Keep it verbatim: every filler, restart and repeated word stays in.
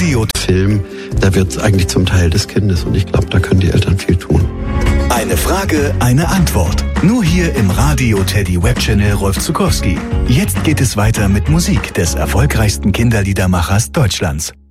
Radio Film, der wird eigentlich zum Teil des Kindes und ich glaube, da können die Eltern viel tun. Eine Frage, eine Antwort. Nur hier im Radio Teddy Webchannel Rolf Zuckowski. Jetzt geht es weiter mit Musik des erfolgreichsten Kinderliedermachers Deutschlands.